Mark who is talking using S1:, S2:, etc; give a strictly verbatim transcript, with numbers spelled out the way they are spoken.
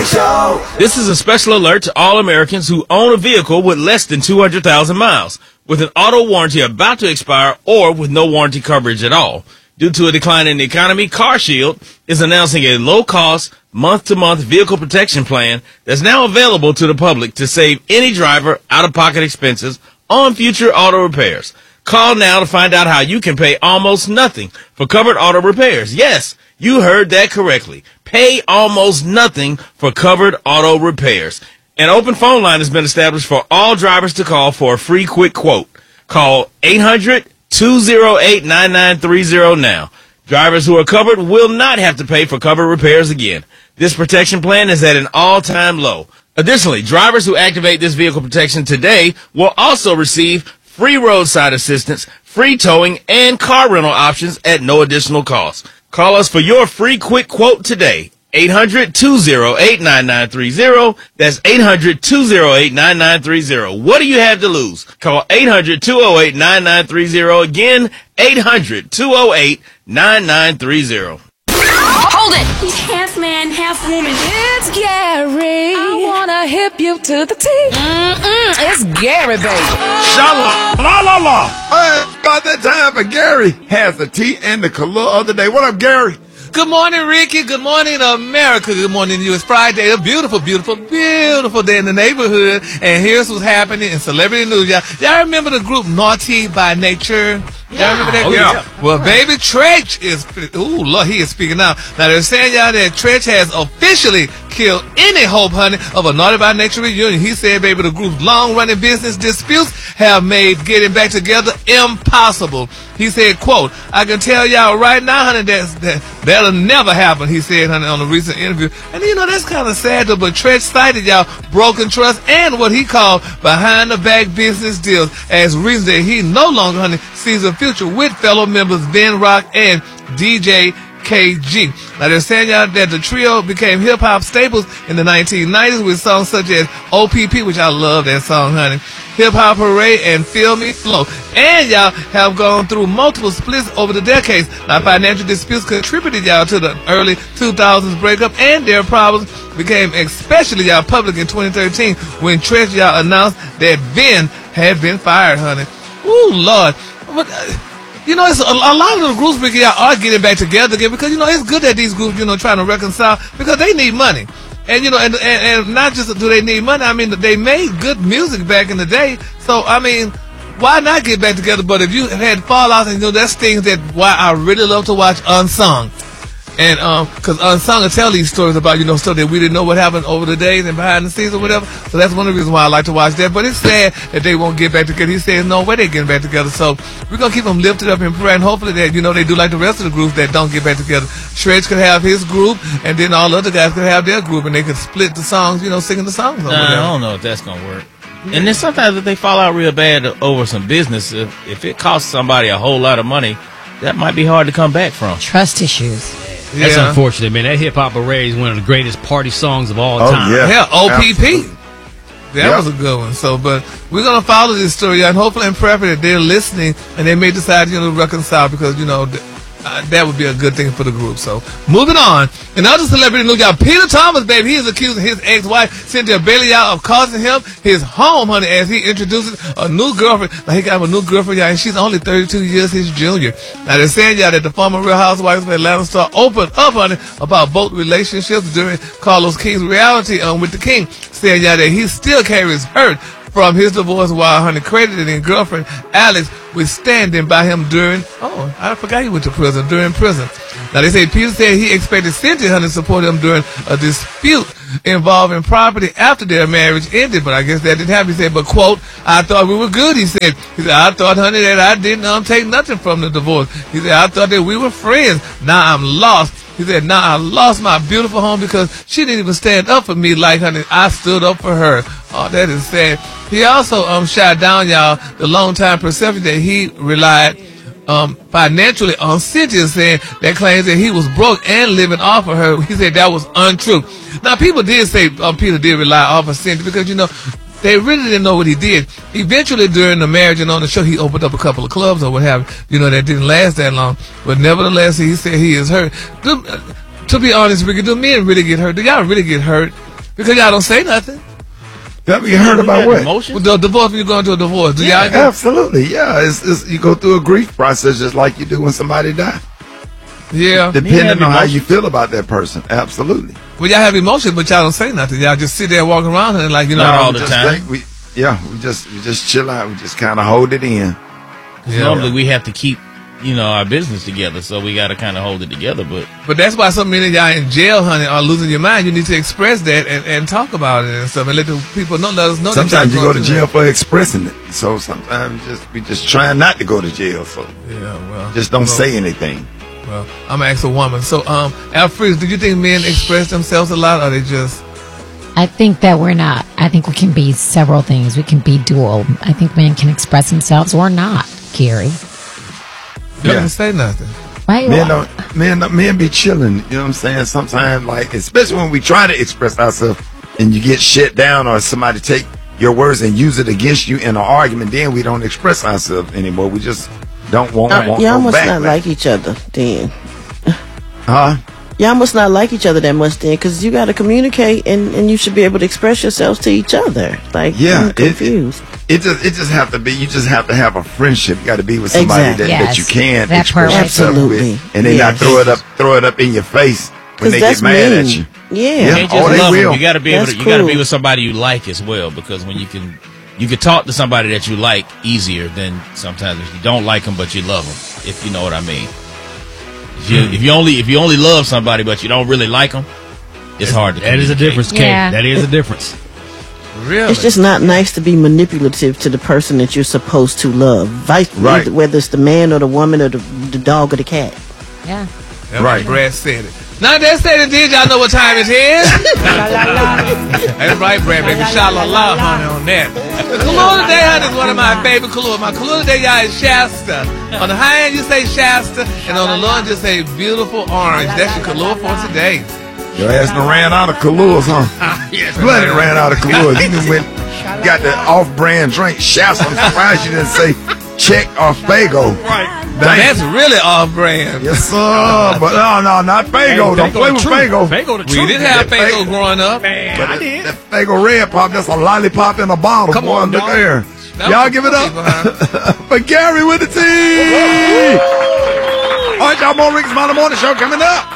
S1: Big Show.
S2: This is a special alert to all Americans who own a vehicle with less than two hundred thousand miles, with an auto warranty about to expire or with no warranty coverage at all. Due to a decline in the economy, CarShield is announcing a low-cost, month-to-month vehicle protection plan that's now available to the public to save any driver out-of-pocket expenses on future auto repairs. Call now to find out how you can pay almost nothing for covered auto repairs. Yes, you heard that correctly. Pay almost nothing for covered auto repairs. An open phone line has been established for all drivers to call for a free quick quote. Call eight hundred, two oh eight, nine nine three oh now. Drivers who are covered will not have to pay for covered repairs again. This protection plan is at an all-time low. Additionally, drivers who activate this vehicle protection today will also receive free roadside assistance, free towing, and car rental options at no additional cost. Call us for your free quick quote today. eight hundred, two oh eight, nine nine three oh. That's eight hundred, two oh eight, nine nine three oh. What do you have to lose? Call eight hundred, two oh eight, nine nine three oh. Again, eight hundred, two oh eight, nine nine three oh.
S3: Hold it! He's half man, half woman.
S4: It's Gary. I wanna hip you to the T.
S3: Mm-mm, it's Gary, baby.
S5: Shala, la la la. Hey, about that time for Gary has the tea and the color of the day. What up, Gary?
S6: Good morning, Ricky. Good morning, America. Good morning to you. It's Friday, a beautiful, beautiful, beautiful day in the neighborhood. And here's what's happening in celebrity news. Y'all, y'all remember the group Naughty by Nature? Y'all remember that?
S5: Oh, yeah.
S6: Well, baby, Tretch is, ooh, Lord, he is speaking now. Now, they're saying, y'all, that Tretch has officially killed any hope, honey, of a Naughty by Nature reunion. He said, baby, the group's long-running business disputes have made getting back together impossible. He said, quote, I can tell y'all right now, honey, that's, that, that'll never happen, he said, honey, on a recent interview. And, you know, that's kind of sad, though, but Tretch cited, y'all, broken trust and what he called behind-the-back business deals as reasons that he no longer, honey, sees a future with fellow members Ben Rock and D J K G. Now, they're saying, y'all, that the trio became hip-hop staples in the nineteen nineties with songs such as O P P, which I love that song, honey, Hip Hop Hooray, and Feel Me Flow. And y'all have gone through multiple splits over the decades. Now, financial disputes contributed, y'all, to the early two thousands breakup, and their problems became especially, y'all, public in twenty thirteen when Tretch, y'all, announced that Ben had been fired, honey. Ooh, Lord. But, uh, you know, it's a, a lot of the groups are getting back together again because, you know, it's good that these groups, you know, trying to reconcile because they need money. And, you know, and, and, and not just do they need money, I mean, they made good music back in the day. So, I mean, why not get back together? But if you have had fallouts, and, you know, that's things that why I really love to watch Unsung. And, um, cause Unsung will tell these stories about, you know, stuff that we didn't know what happened over the days and behind the scenes or whatever. So that's one of the reasons why I like to watch that. But it's sad that they won't get back together. He says no way they're getting back together. So we're gonna keep them lifted up in prayer, and hopefully that, you know, they do like the rest of the groups that don't get back together. Tretch could have his group, and then all the other guys could have their group, and they could split the songs, you know, singing the songs. Or
S2: Nah, I don't know if that's gonna work. And then sometimes if they fall out real bad over some business, if, if it costs somebody a whole lot of money, that might be hard to come back from.
S7: Trust issues.
S8: That's
S6: Yeah.
S8: unfortunate, man. That Hip Hop Array is one of the greatest party songs of all
S5: Oh,
S8: time.
S5: yeah.
S6: Yeah, O P P.
S5: Absolutely.
S6: That
S5: Yep.
S6: was a good one. So, but we're going to follow this story, and hopefully and pray that they're listening and they may decide, you know, to reconcile because, you know, th- uh, that would be a good thing for the group. So, moving on. And other celebrity news, y'all, Peter Thomas, baby, he is accusing his ex-wife, Cynthia Bailey, y'all, of causing him his home, honey, as he introduces a new girlfriend. Now, he got a new girlfriend, y'all, and she's only thirty-two years his junior. Now, they're saying, y'all, that the former Real Housewives of Atlanta star opened up, honey, about both relationships during Carlos King's reality um, with the King, saying, y'all, that he still carries hurt from his divorce while, honey, credited his girlfriend, Alex, with standing by him during, oh, I forgot he went to prison, during prison. Now, they say Peter said he expected Cynthia, honey, to support him during a dispute involving property after their marriage ended, but I guess that didn't happen. He said, but, quote, I thought we were good, he said. He said, I thought, honey, that I didn't um, take nothing from the divorce. He said, I thought that we were friends. Now I'm lost. He said, now I lost my beautiful home because she didn't even stand up for me like, honey, I stood up for her. Oh, that is sad. He also um shot down, y'all, the long-time perception that he relied um financially on Cynthia, saying that claims that he was broke and living off of her. He said that was untrue. Now, people did say um, Peter did rely off of Cynthia because, you know, they really didn't know what he did. Eventually, during the marriage and on the show, he opened up a couple of clubs or what have you, you know, that didn't last that long. But nevertheless, he said he is hurt. Do, uh, to be honest, Ricky, do men really get hurt? Do y'all really get hurt Because y'all don't say nothing.
S5: Have you heard about what?
S2: Emotions?
S6: With the divorce, when you're going to a divorce, do
S5: Yeah,
S6: y'all get-
S5: absolutely. Yeah, it's, it's you go through a grief process just like you do when somebody dies.
S6: Yeah.
S5: Depending
S2: have
S5: on how
S2: emotions.
S5: you feel about that person. Absolutely.
S6: Well, y'all have emotions, but y'all don't say nothing. Y'all just sit there walking around and like, you know.
S2: Not all
S5: We
S2: the
S5: just
S2: time.
S5: think we, yeah, we just we just chill out. We just kind of hold it in.
S6: Yeah.
S2: Normally we have to keep, you know, our business together, so we got to kind of hold it together. But
S6: But that's why so many of y'all in jail, honey, are losing your mind. You need to express that and, and talk about it and stuff and let the people know, let us know. that
S5: Sometimes you
S6: y'all
S5: go to
S6: going through
S5: jail for expressing it. So sometimes just we just trying not to go to jail. So
S6: that. Yeah, well.
S5: just don't
S6: well,
S5: say anything.
S6: Well, I'm gonna ask a woman. So, um, Alfred, do you think men express themselves a lot, or they just?
S1: I think that we're not. I think we can be several things. We can be dual. I think men can express themselves or not, Gary.
S6: They
S5: Yeah.
S6: don't say nothing.
S1: Right?
S5: Men don't, men, don't- men be chilling. You know what I'm saying? Sometimes, like, especially when we try to express ourselves and you get shut down or somebody take your words and use it against you in an argument, then we don't express ourselves anymore. We just don't want,
S7: Uh,
S5: want
S7: y'all
S5: no
S7: must
S5: back.
S7: not like each other then.
S5: Huh?
S7: Y'all must not like each other that much then, because you got to communicate and, and you should be able to express yourselves to each other. Like,
S5: Yeah,
S7: I'm
S5: it-
S7: confused.
S5: It just it just have to be. You just have to have a friendship. You got to be with somebody
S7: Exactly.
S5: that, that
S1: Yes,
S5: you can
S1: that
S5: express
S1: part.
S5: yourself
S7: Absolutely.
S5: with, and they not
S7: Yes.
S5: throw it up throw it up in your face when
S7: Because
S5: they
S7: that's
S5: get mad
S7: mean.
S5: at you.
S7: Yeah.
S5: Yeah.
S2: you can't
S5: oh,
S2: just
S5: they
S2: love
S5: will.
S2: them. You got to be able to.
S7: That's
S2: You got to be
S7: cool.
S2: with somebody you like as well, because when you can, you can talk to somebody that you like easier than sometimes if you don't like them but you love them. If you know what I mean. If you, if you only if you only love somebody but you don't really like them, it's hard to.
S8: That is a
S2: communicate.
S8: difference, Kate.
S1: Yeah.
S8: That is a difference.
S6: Really?
S7: It's just not nice to be manipulative to the person that you're supposed to love. Vice,
S5: Right.
S7: either- whether it's the man or the woman or the, the dog or the cat.
S1: Yeah.
S6: That's
S5: Right.
S6: right. Brad said it. Now that said it, did y'all know what time it is? That's right, Brad, baby. Sha-la-la, honey, on that. The Kahlua today, honey, is one of my favorite Kahlua. My Kahlua today, y'all, is Shasta. On the high end, you say Shasta, and on the low end, you say beautiful orange. That's your Kahlua for today.
S5: Your ass done ran out of Kahluas, huh?
S6: Yes,
S5: Bloody ran out of Kahluas. You done went, got the off-brand drink. Shouts. I'm surprised you didn't say Czech or Fago.
S6: Right. Now, that's really off-brand.
S5: Yes, sir. But no, no, not Fago. Don't play with Fago.
S8: Fago the
S6: We
S8: truth.
S6: didn't have
S5: Yeah,
S6: Fago
S5: Fago.
S6: growing up.
S8: Man,
S5: But
S8: I
S5: that,
S8: did.
S5: that Fago Red Pop, that's a lollipop in a bottle.
S8: Come
S5: boy.
S8: on,
S5: Look
S8: dog.
S5: there.
S6: That
S5: Y'all
S6: was
S5: give it
S6: for
S5: up
S6: people, huh?
S5: for Gary with the T. All right, y'all, more Rick's Mountain Morning Show coming up.